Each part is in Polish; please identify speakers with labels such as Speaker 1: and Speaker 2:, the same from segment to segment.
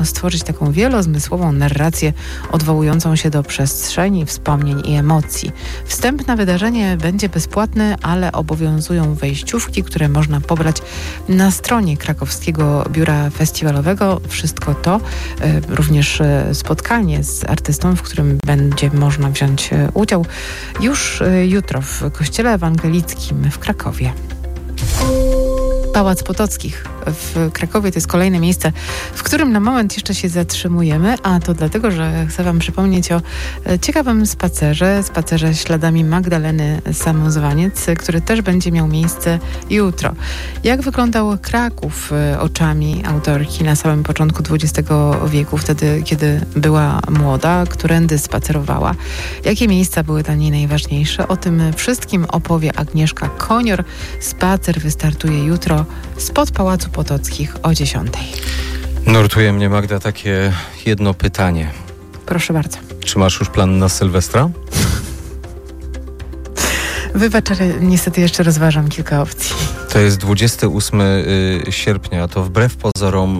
Speaker 1: stworzyć taką wielozmysłową narrację odwołującą się do przestrzeni, wspomnień i emocji. Wstęp na wydarzenie będzie bezpłatny, ale obowiązują wejściówki, które można pobrać na stronie Krakowskiego Biura Festiwalowego. Wszystko to, również spotkanie z artystą, w którym będzie można wziąć udział już jutro w Kościele Ewangelickim w Krakowie. Pałac Potockich w Krakowie to jest kolejne miejsce, w którym na moment jeszcze się zatrzymujemy, a to dlatego, że chcę wam przypomnieć o ciekawym spacerze śladami Magdaleny Samozwaniec, który też będzie miał miejsce jutro. Jak wyglądał Kraków oczami autorki na samym początku XX wieku, wtedy, kiedy była młoda, którędy spacerowała, jakie miejsca były dla niej najważniejsze? O tym wszystkim opowie Agnieszka Konior. Spacer wystartuje jutro spod Pałacu Potockich o 10:00.
Speaker 2: Nurtuje mnie, Magda, takie jedno pytanie.
Speaker 1: Proszę bardzo.
Speaker 2: Czy masz już plan na Sylwestra?
Speaker 1: Wybacz, ale niestety jeszcze rozważam kilka opcji.
Speaker 2: To jest 28 sierpnia, to wbrew pozorom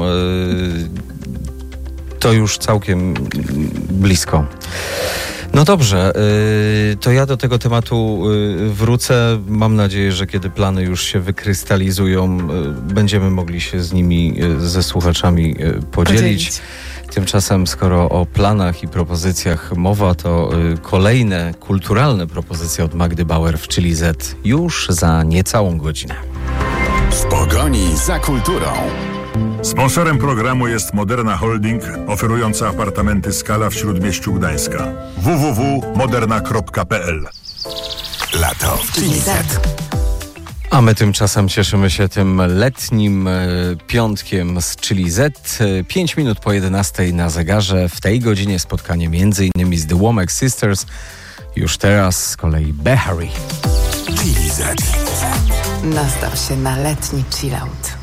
Speaker 2: to już całkiem blisko. No dobrze, to ja do tego tematu wrócę. Mam nadzieję, że kiedy plany już się wykrystalizują, będziemy mogli się z nimi, ze słuchaczami podzielić. Tymczasem, skoro o planach i propozycjach mowa, to kolejne kulturalne propozycje od Magdy Bauer w Chili Z już za niecałą godzinę.
Speaker 3: W pogoni za kulturą.
Speaker 4: Sponsorem programu jest Moderna Holding, oferująca apartamenty Skala w Śródmieściu Gdańska. www.moderna.pl.
Speaker 3: Lato w Chili Z.
Speaker 2: A my tymczasem cieszymy się tym letnim piątkiem z Chili Z. 5 minut po 11:00 na zegarze. W tej godzinie spotkanie m.in. z The Womack Sisters. Już teraz z kolei Behary.
Speaker 3: Chili Z.
Speaker 1: Nastaw się na letni chillout.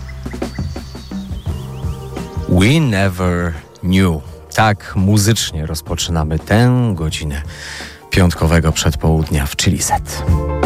Speaker 2: We Never Knew. Tak muzycznie rozpoczynamy tę godzinę piątkowego przedpołudnia w Chili Z.